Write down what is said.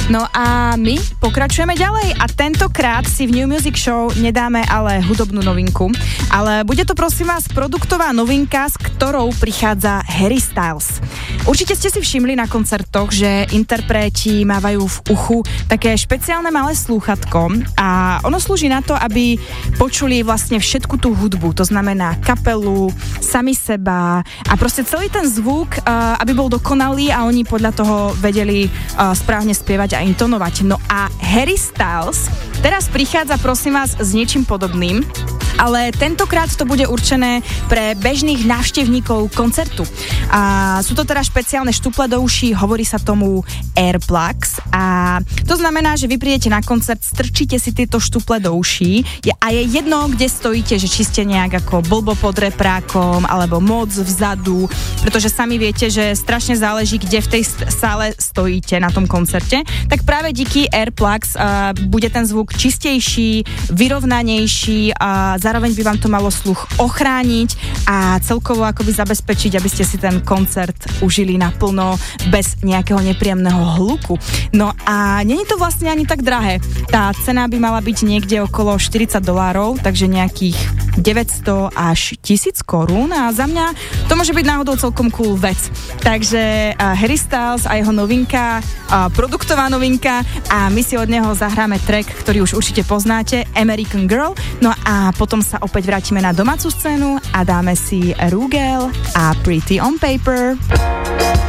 No a my pokračujeme ďalej a tentokrát si v New Music Show nedáme ale hudobnú novinku, ale bude to prosím vás produktová novinka, s ktorou prichádza Harry Styles. Určite ste si všimli na koncertoch, že interpreti mávajú v uchu také špeciálne malé slúchatko a ono slúži na to, aby počuli vlastne všetku tú hudbu, to znamená kapelu, sami seba a proste celý ten zvuk, aby bol dokonalý a oni podľa toho vedeli správne spievať a intonovať. No a Harry Styles teraz prichádza prosím vás s niečím podobným, ale tentokrát to bude určené pre bežných návštevníkov koncertu. A sú to teda špeciálne štuple do uší, hovorí sa tomu Airplugs a to znamená, že vy prídete na koncert, strčíte si tieto štuple do uší a je jedno, kde stojíte, že či ste nejak ako blbo pod reprákom alebo moc vzadu, pretože sami viete, že strašne záleží, kde v tej sále stojíte na tom koncerte, tak práve díky Airplugs bude ten zvuk čistejší, vyrovnanejší a zároveň by vám to malo sluch ochrániť a celkovo akoby zabezpečiť, aby ste si ten koncert užili naplno bez nejakého nepríjemného hluku. No a nie je to vlastne ani tak drahé. Tá cena by mala byť niekde okolo $40, takže nejakých 900 až 1000 korún a za mňa to môže byť náhodou celkom cool vec. Takže Harry Styles a jeho novinka, produktová novinka a my si od neho zahráme track, ktorý už určite poznáte, American Girl. No a potom sa opäť vrátime na domácu scénu a dáme si Rugel a Pretty on Paper.